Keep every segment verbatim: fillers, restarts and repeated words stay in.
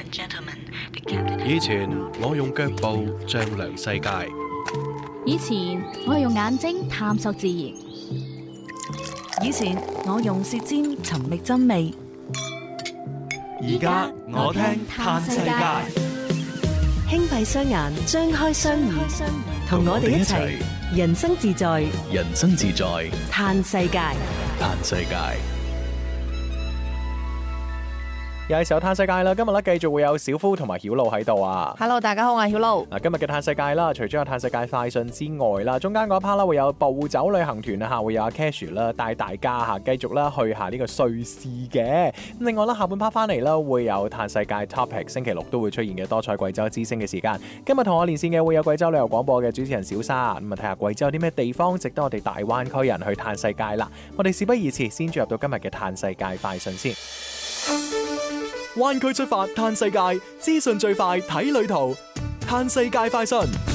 以前我用腳步丈量世界， 以前我係用眼睛探索自然， 以前我用舌尖尋覓真味， 而家我聽嘆世界。 輕閉雙眼，張開雙耳，同我哋一齊人生自在， 人生自在， 嘆世界。 嘆世界。 又係時候嘆世界啦！今日咧繼續會有小夫同埋曉露喺度啊 ！Hello， 大家好，我係曉露。 嗱，今日嘅嘆世界啦，除咗有嘆世界快訊之外啦，中間嗰一 part 啦會有步走旅行團啊嚇，會有阿 Cash 啦帶大家嚇繼續啦去下呢個瑞士嘅。咁另外啦，下半 part 翻嚟啦會有嘆世界 topic， 星期六都會出現嘅多彩貴州之聲嘅時間。今日同我連線嘅會有貴州旅遊廣播嘅主持人小沙，咁啊睇下貴州有啲咩地方值得我哋大灣區人去嘆世界啦。我哋事不宜遲，先進入到今日嘅嘆世界快訊先。灣區出發嘆世界，資訊最快睇旅途，嘆世界快訊。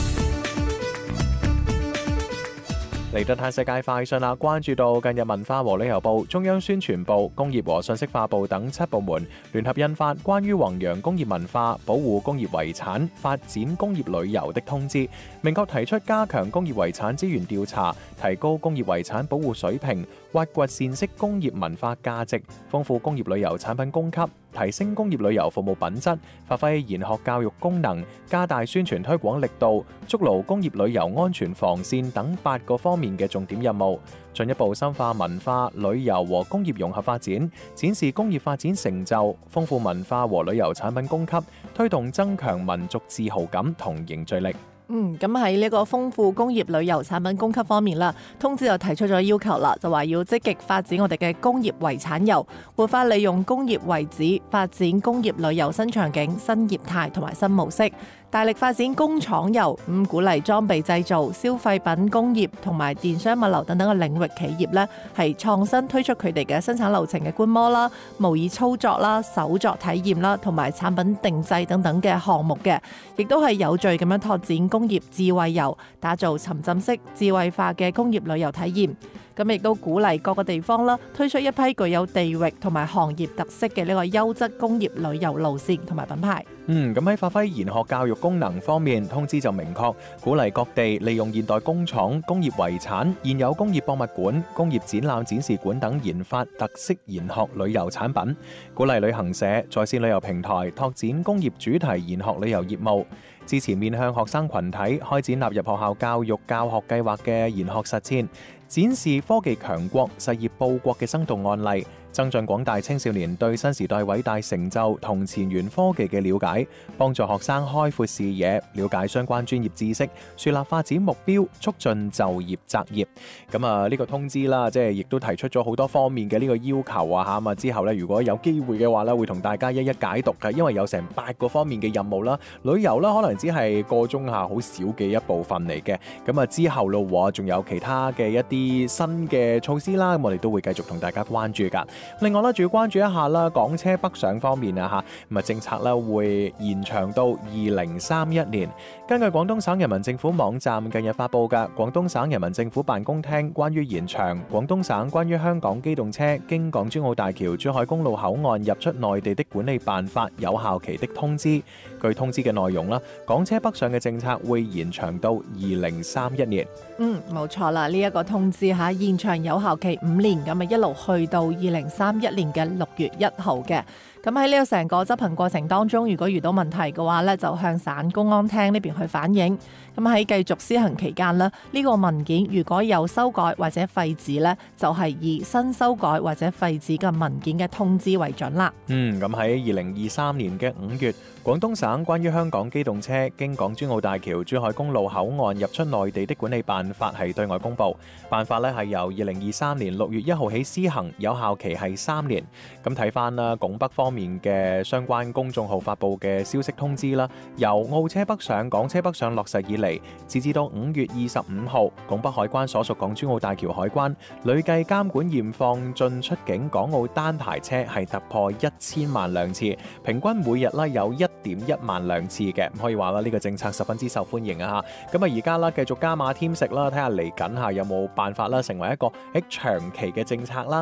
嚟到嘆世界快訊啦，關注到近日文化和旅遊部、中央宣傳部、工業和信息化部等七部門聯合印發關於弘揚工業文化、保護工業遺產、發展工業旅遊的通知，明確提出加強工業遺產資源調查，提高工業遺產保護水平，挖掘善釋工業文化價值，豐富工業旅遊產品供給，提升工業旅遊服務品質，發揮研學教育功能，加大宣傳推廣力度，築牢工業旅遊安全防線等八個方面嘅重點任務，進一步深化文化、旅遊和工業融合發展，展示工業發展成就，豐富文化和旅遊產品供給，推動增強民族自豪感同凝聚力。 嗯，咁喺呢個豐富工業旅遊產品供給方面啦，通知就提出咗要求啦，就話要積極發展我哋嘅工業遺產遊，活化利用工業遺址，發展工業旅遊新場景、新業態同埋新模式，大力發展工廠遊，咁鼓勵裝備製造、消費品工業同埋電商物流等等嘅領域企業呢，係創新推出佢哋嘅生產流程嘅觀摩啦、模擬操作啦、手作體驗啦，同埋產品定製等等嘅項目嘅，亦都係有序咁樣拓展工業智慧遊，打造沉浸式智慧化嘅工業旅遊體驗。咁亦都鼓勵各個地方啦，推出一批具有地域同埋行業特色嘅呢個優質工業旅遊路線同埋品牌。 嗯，咁喺發揮研學教育功能方面，通知就明確鼓勵各地利用現代工廠、工業遺產、現有工業博物館、工業展覽展示館等研發特色研學旅遊產品，鼓勵旅行社、在線旅遊平台拓展工業主題研學旅遊業務，支持面向學生群體開展納入學校教育教學計劃嘅研學實踐，展示科技強國、實業報國嘅生動案例，增進廣大青少年對新時代偉大成就同前沿科技嘅了解，幫助學生開闊視野，了解相關專業知識，樹立發展目標，促進就業擇業。咁啊，呢個通知啦，即係亦都提出咗好多方面嘅呢個要求啊嚇。咁啊之後咧，如果有機會嘅話咧，會同大家一一解讀嘅，因為有成八個方面嘅任務啦。旅遊啦，可能只係個中下好少嘅一部分嚟嘅。咁啊之後咯，仲有其他嘅一啲新嘅措施啦，咁我哋都會繼續同大家關注噶。另外啦，仲要關注一下啦，港車北上方面啊嚇，咁啊政策咧會延長到二零三一年。根據廣東省人民政府網站近日發布嘅廣東省人民政府辦公廳關於延長廣東省關於香港機動車經港珠澳大橋珠海公路口岸入出內地的管理辦法有效期的通知，據通知嘅內容啦，港車北上嘅政策會延長到二零三一年。 嗯，冇錯啦，呢、這、一個通知嚇延長有效期五年，咁啊一路去到二零三一年嘅六月一號嘅。咁喺呢個成個執行過程當中，如果遇到問題嘅話咧，就向省公安廳呢邊去反映。咁喺繼續施行期間呢，呢、這個文件如果有修改或者廢止呢，就係、是、以新修改或者廢止嘅文件嘅通知為準啦。 嗯，咁喺二零二三年嘅五月，廣東省關於香港機動車經港珠澳大橋珠海公路口岸入出內地的管理辦法係對外公布。辦法咧係由二零二三年六月一號起施行，有效期係三年。咁睇翻啦，拱北方面嘅相關公眾號發布嘅消息通知啦，由澳車北上、港車北上落實以嚟，截至到五月二十五號，拱北海關所屬港珠澳大橋海關累計監管驗放進出境港澳單牌車係突破一千萬輛次，平均每日咧有一點一萬輛次嘅，可以話啦，呢個政策十分之受歡迎啊嚇。咁啊而家啦繼續加碼添食啦，睇下嚟緊下有冇辦法啦，成為一個喺長期嘅政策啦。